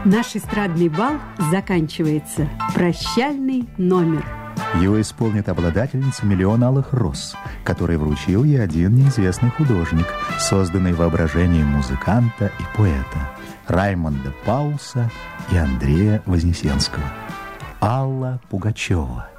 Наш эстрадный бал заканчивается. Прощальный номер. Его исполнит обладательница «1 алых роз», который вручил ей один неизвестный художник, созданный воображением музыканта и поэта Раймонда Паулса и Андрея Вознесенского. Алла Пугачева.